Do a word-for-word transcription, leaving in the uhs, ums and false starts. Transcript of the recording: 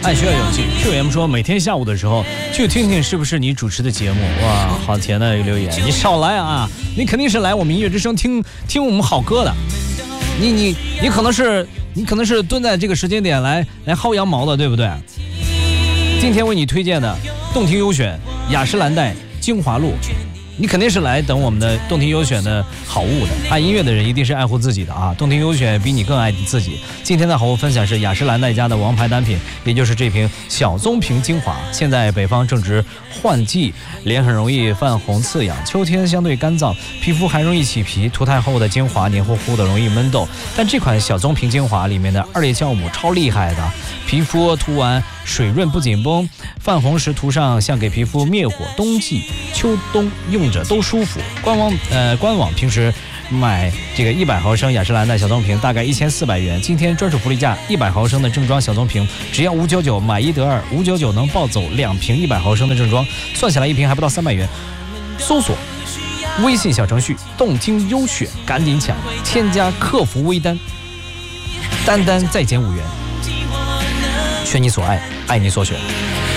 爱需要勇气。Q M 说，每天下午的时候去听听是不是你主持的节目。哇，好甜的一个留言，你少来啊！你肯定是来我们音乐之声听听我们好歌的。你你你可能是你可能是蹲在这个时间点来来薅羊毛的，对不对？今天为你推荐的动听优选雅诗兰黛精华露，你肯定是来等我们的动听优选的好物的。爱音乐的人一定是爱护自己的啊！动听优选比你更爱自己。今天的好物分享是雅诗兰黛家的王牌单品，也就是这瓶小棕瓶精华。现在北方正值换季，脸很容易泛红刺痒，秋天相对干燥，皮肤还容易起皮，涂太厚的精华黏糊糊的，容易闷痘。但这款小棕瓶精华里面的二裂酵母超厉害的，皮肤涂完水润不紧绷，泛红时涂上像给皮肤灭火，冬季秋冬用着都舒服。官网呃官网平时买这个一百毫升雅诗兰黛小棕瓶大概一千四百元，今天专属福利价一百毫升的正装小棕瓶只要五百九十九，买一得二，五百九十九能抱走两瓶一百毫升的正装，算下来一瓶还不到三百元。搜索微信小程序动听优选，赶紧抢，添加客服微单，单单再减五元，选你所爱，爱你所选。